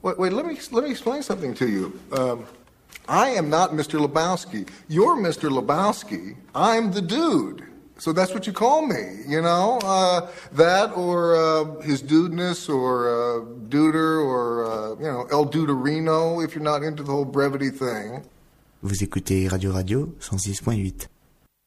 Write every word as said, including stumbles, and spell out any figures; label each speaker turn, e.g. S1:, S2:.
S1: Wait, wait, let me, let me explain something to you. Um, I am not Mister Lebowski. You're Mister Lebowski. I'm the dude. So that's what you call me, you know? Uh, that or uh, his dudeness or uh, duder or, uh, you know, El Duderino if you're not into the whole brevity thing.
S2: Vous écoutez Radio Radio cent six point huit.